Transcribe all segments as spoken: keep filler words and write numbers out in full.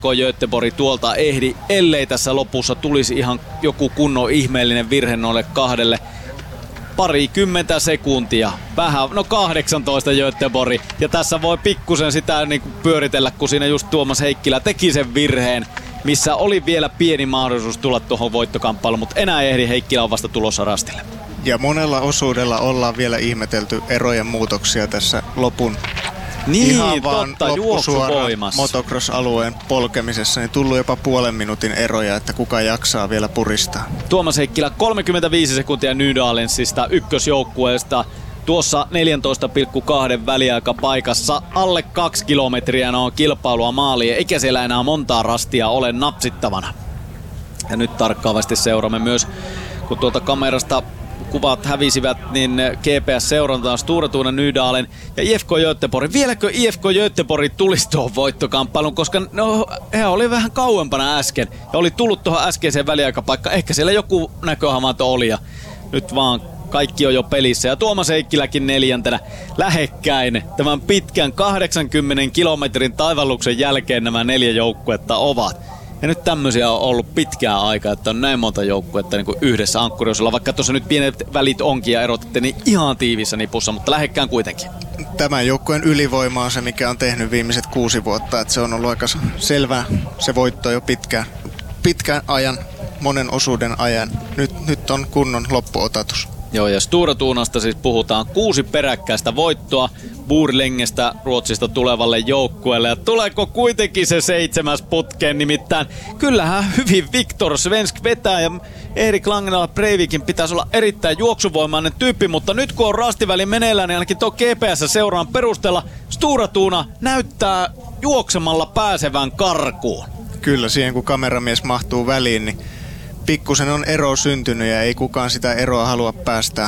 Göteborg tuolta ehdi, ellei tässä lopussa tulisi ihan joku kunnon ihmeellinen virhe noille kahdelle. Parikymmentä sekuntia, vähän, no kahdeksantoista Göteborg, ja tässä voi pikkusen sitä niin kuin pyöritellä, kun siinä just Tuomas Heikkilä teki sen virheen, missä oli vielä pieni mahdollisuus tulla tuohon voittokamppailuun, mutta enää ehdi, Heikkilä on vasta tulossa rastille. Ja monella osuudella ollaan vielä ihmetelty erojen muutoksia tässä lopun. Niin, ihan vaan totta, juoksuvoimassa. Motocross-alueen polkemisessa, niin tullut jopa puolen minuutin eroja, että kuka jaksaa vielä puristaa. Tuomas Heikkilä kolmekymmentäviisi sekuntia Nydalensista ykkösjoukkueesta. Tuossa neljätoista pilkku kaksi väliaika paikassa. Alle kaksi kilometriä on kilpailua maaliin, eikä siellä enää montaa rastia ole napsittavana. Ja nyt tarkkaavasti seuraamme myös, kun tuolta kamerasta kuvat hävisivät, niin G P S-seurantaan Sture Thune Nydalen ja I F K Göteborg. Vieläkö I F K Göteborg tulisi tuohon voittokamppailun, koska no, he oli vähän kauempana äsken ja oli tullut tuohon äskeiseen väliaikapaikkaan. Ehkä siellä joku näköhavainto oli ja nyt vaan kaikki on jo pelissä. Ja Tuomas Heikkiläkin neljäntenä lähekkäin tämän pitkän kahdeksankymmenen kilometrin taivalluksen jälkeen nämä neljä joukkuetta ovat. Ja nyt tämmöisiä on ollut pitkään aikaa, että on näin monta joukkuetta niin kuin yhdessä ankkuriosulla. Vaikka tuossa nyt pienet välit onkin ja erotatte niin ihan tiivissä nipussa, mutta lähekkään kuitenkin. Tämän joukkueen ylivoima on se, mikä on tehnyt viimeiset kuusi vuotta. Että se on ollut aika selvää se voitto jo pitkään, pitkän ajan, monen osuuden ajan. Nyt, nyt on kunnon loppuotatus. Joo, ja Sture Thunesta siis puhutaan kuusi peräkkäistä voittoa Borlängestä Ruotsista tulevalle joukkueelle. Ja tuleeko kuitenkin se seitsemäs putkeen, nimittäin kyllähän hyvin Viktor Svensk vetää ja Erik Langenala Breivikin pitäisi olla erittäin juoksuvoimainen tyyppi, mutta nyt kun on rastiväli meneillään, niin ainakin tuo G P S-seuraan perusteella Sture Thune näyttää juoksemalla pääsevän karkuun. Kyllä, siihen kun kameramies mahtuu väliin, niin pikkusen on ero syntynyt ja ei kukaan sitä eroa halua päästää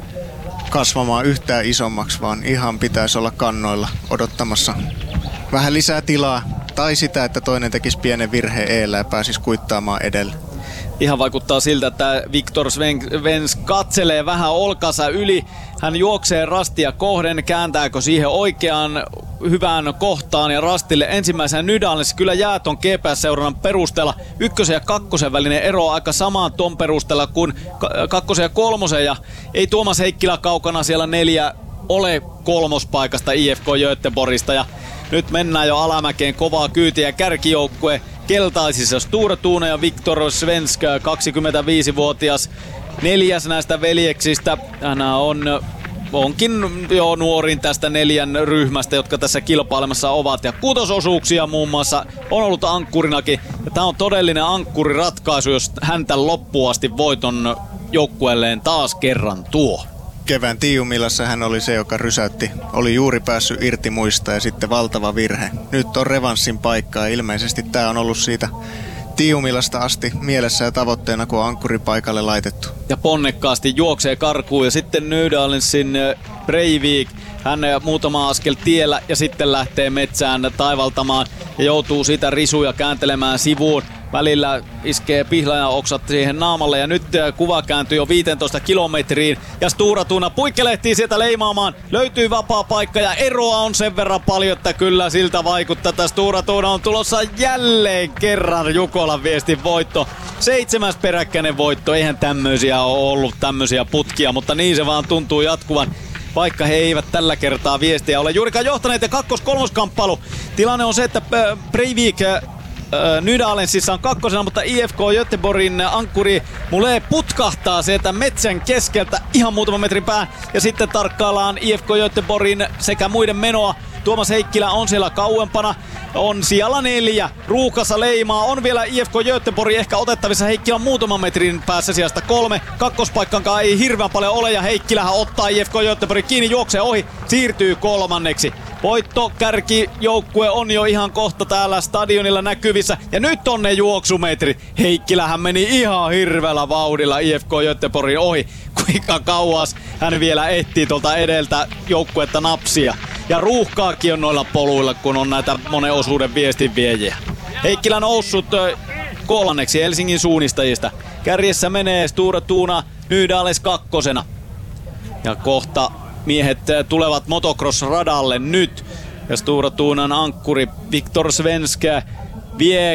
kasvamaan yhtään isommaksi, vaan ihan pitäisi olla kannoilla odottamassa vähän lisää tilaa tai sitä, että toinen tekisi pienen virheen eellä ja pääsisi kuittaamaan edelle. Ihan vaikuttaa siltä, että Viktor Svensk katselee vähän olkansa yli. Hän juoksee rastia kohden, kääntääkö siihen oikeaan hyvään kohtaan ja rastille ensimmäisenä Nydalens kyllä jää ton G P S-seurannan perusteella. Ykkösen ja kakkosen välinen ero on aika samaan ton perusteella kuin kakkosen ja kolmosen, ja ei Tuomas Heikkilä kaukana siellä neljä ole kolmospaikasta I F K Göteborgista, ja nyt mennään jo alamäkeen kovaa kyytiä. Kärkijoukkue keltaisissa Sture Thune ja Viktor Svensk, kaksikymmentäviisivuotias neljäs näistä veljeksistä. Hän on onkin jo nuorin tästä neljän ryhmästä, jotka tässä kilpailemassa ovat. Ja kutososuuksia muun muassa on ollut ankkurinakin. Ja tämä on todellinen ankkuriratkaisu, jos häntä loppuun asti voiton joukkueelleen taas kerran tuo. Kevään Tiiumilassa hän oli se, joka rysäytti. Oli juuri päässyt irti muista ja sitten valtava virhe. Nyt on revanssin paikka ja ilmeisesti tämä on ollut siitä Tiiumilasta asti mielessä ja tavoitteena, kun on ankkuri paikalle laitettu. Ja ponnekkaasti juoksee karkuun ja sitten Nydalensin Breivik. Hän muutama askel tiellä ja sitten lähtee metsään taivaltamaan ja joutuu siitä risuja kääntelemään sivuun. Välillä iskee pihlajan oksat siihen naamalle ja nyt kuva kääntyy jo viisitoista kilometriin. Ja Sture Thune puikkelehtii sieltä leimaamaan. Löytyy vapaa paikka ja eroa on sen verran paljon, että kyllä siltä vaikuttaa, että Sture Thune on tulossa jälleen kerran Jukolan viestin voitto. Seitsemäs peräkkäinen voitto. Eihän tämmöisiä ole ollut, tämmöisiä putkia, mutta niin se vaan tuntuu jatkuvan. Vaikka he eivät tällä kertaa viestiä ole juurikaan johtaneet ja kakkos-kolmoskamppailu. Tilanne on se, että Breivik Nydalensissa on kakkosena, mutta I F K Göteborgin ankkuri Mule putkahtaa sieltä metsän keskeltä ihan muutaman metrin päähän. Ja sitten tarkkaillaan I F K Göteborgin sekä muiden menoa. Tuomas Heikkilä on siellä kauempana, on siellä neljä. Ruukassa leimaa, on vielä I F K Göteborg ehkä otettavissa. Heikkilä on muutaman metrin päässä sijasta kolme. Kakkospaikkankaan ei hirveän paljon ole ja Heikkilähän ottaa I F K Göteborg kiinni, juoksee ohi, siirtyy kolmanneksi. Voitto kärkijoukkue on jo ihan kohta täällä stadionilla näkyvissä. Ja nyt on ne juoksumetrit. Heikkilähän meni ihan hirveällä vauhdilla I F K Göteborgin ohi. Kuinka kauas hän vielä etsii tuolta edeltä joukkuetta napsia. Ja ruuhkaakin on noilla poluilla, kun on näitä monen osuuden viestinviejiä. Heikkilä noussut kolmanneksi Helsingin suunnistajista. Kärjessä menee Sture Thune Nydalens kakkosena. Ja kohta miehet tulevat motocross-radalle nyt. Ja Sture Thunen ankkuri Viktor Svensk vie